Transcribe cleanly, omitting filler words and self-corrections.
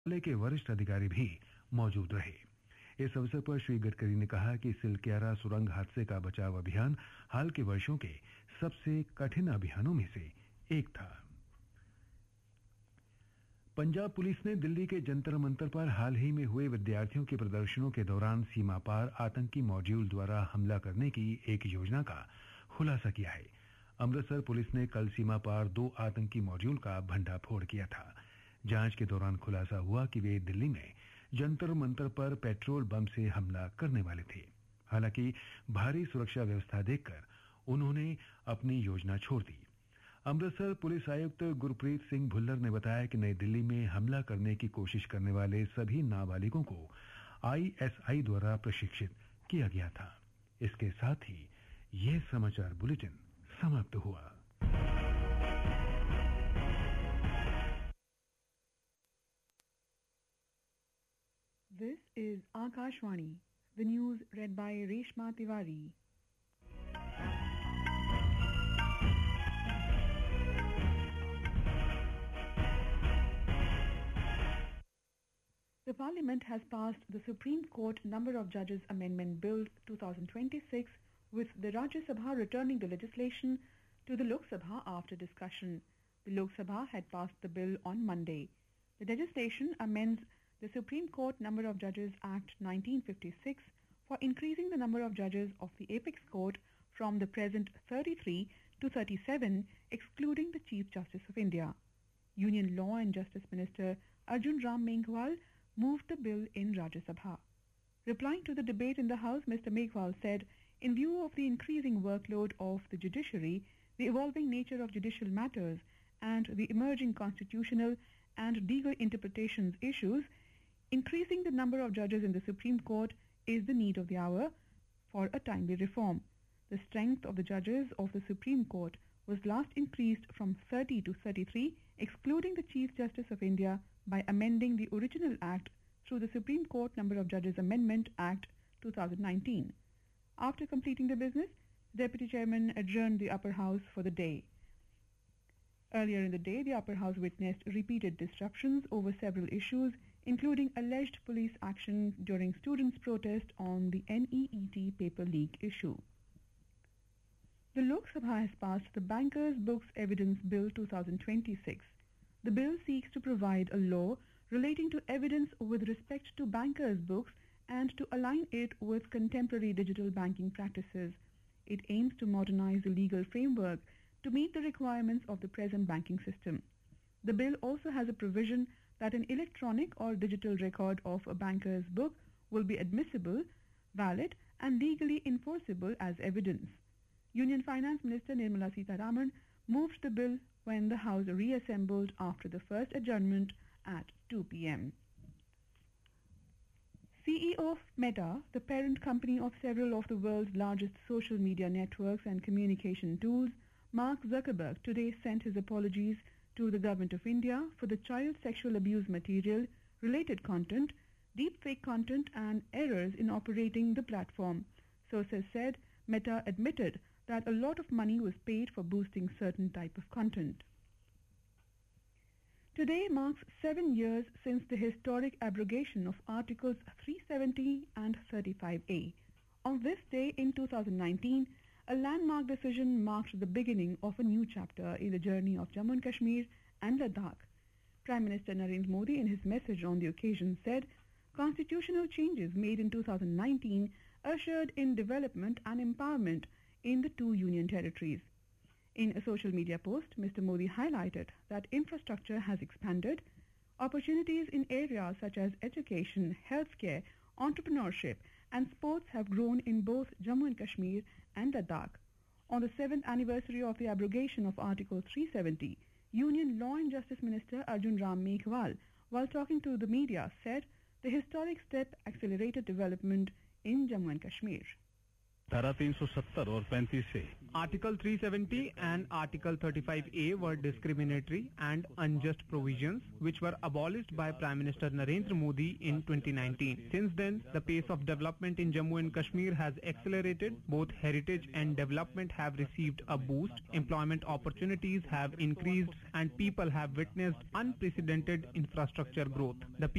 मंत्रालय के वरिष्ठ अधिकारी भी मौजूद रहे। इस अवसर पर श्री गडकरी ने कहा कि सिलक्यारा सुरंग हादसे का बचाव अभियान हाल के वर्षों के सबसे कठिन अभियानों में से एक था। पंजाब पुलिस ने दिल्ली के जंतर मंतर पर हाल ही में हुए विद्यार्थियों के प्रदर्शनों के दौरान सीमा पार आतंकी मॉड्यूल द्वारा हमला करने की एक योजना का खुलासा किया है। अमृतसर पुलिस ने कल सीमा पार 2 आतंकी मॉड्यूल का भंडाफोड़ किया था। जांच के दौरान खुलासा हुआ कि वे दिल्ली में जंतर मंतर पर पेट्रोल बम से हमला करने वाले थे। हालांकि भारी सुरक्षा व्यवस्था देखकर उन्होंने अपनी योजना छोड़ दी। अमृतसर पुलिस आयुक्त गुरप्रीत सिंह भुल्लर ने बताया कि नई दिल्ली में हमला करने की कोशिश करने वाले सभी नाबालिगों को आईएसआई द्वारा प्रशिक्षित किया गया था। इसके साथ ही यह समाचार बुलेटिन समाप्त हुआ। This is Akashvani, the news read by Reshma Tiwari. The Parliament has passed the Supreme Court Number of Judges Amendment Bill 2026, with the Rajya Sabha returning the legislation to the Lok Sabha after discussion. The Lok Sabha had passed the bill on Monday. The legislation amends the Supreme Court Number of Judges Act 1956 for increasing the number of judges of the Apex Court from the present 33 to 37, excluding the Chief Justice of India. Union Law and Justice Minister Arjun Ram Meghwal moved the bill in Rajya Sabha. Replying to the debate in the House, Mr. Meghwal said, in view of the increasing workload of the judiciary, the evolving nature of judicial matters, and the emerging constitutional and legal interpretations issues, increasing the number of judges in the Supreme Court is the need of the hour for a timely reform. The strength of the judges of the Supreme Court was last increased from 30 to 33, excluding the Chief Justice of India, by amending the original Act through the Supreme Court Number of Judges Amendment Act 2019. After completing the business, the Deputy Chairman adjourned the Upper House for the day. Earlier in the day, the Upper House witnessed repeated disruptions over several issues, including alleged police action during students' protest on the NEET paper leak issue. The Lok Sabha has passed the Bankers' Books Evidence Bill 2026. The bill seeks to provide a law relating to evidence with respect to bankers' books and to align it with contemporary digital banking practices. It aims to modernize the legal framework to meet the requirements of the present banking system. The bill also has a provision that an electronic or digital record of a banker's book will be admissible, valid, and legally enforceable as evidence. Union Finance Minister Nirmala Sitharaman moved the bill when the House reassembled after the first adjournment at 2 p.m. CEO of Meta, the parent company of several of the world's largest social media networks and communication tools, Mark Zuckerberg, today sent his apologies to the Government of India for the child sexual abuse material, related content, deepfake content, and errors in operating the platform. Sources said Meta admitted that a lot of money was paid for boosting certain type of content. Today marks 7 years since the historic abrogation of Articles 370 and 35A. On this day in 2019, a landmark decision marked the beginning of a new chapter in the journey of Jammu and Kashmir and Ladakh. Prime Minister Narendra Modi, in his message on the occasion, said, "Constitutional changes made in 2019 ushered in development and empowerment in the 2 union territories." In a social media post, Mr. Modi highlighted that infrastructure has expanded, opportunities in areas such as education, healthcare, entrepreneurship, and sports have grown in both Jammu and Kashmir and Ladakh. On the 7th anniversary of the abrogation of Article 370, Union Law and Justice Minister Arjun Ram Meghwal, while talking to the media, said the historic step accelerated development in Jammu and Kashmir. धारा 370 और 35 से article 370 and Article 35A were discriminatory and unjust provisions which were abolished by Prime Minister Narendra Modi in 2019. Since then, the pace of development in Jammu and Kashmir has accelerated. Both heritage and development have received a boost. Employment opportunities have increased and people have witnessed unprecedented infrastructure growth. The